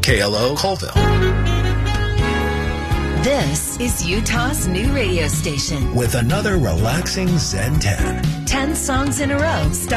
KLO Colville. This is Utah's new radio station With another relaxing Zen 10. 10 songs in a row.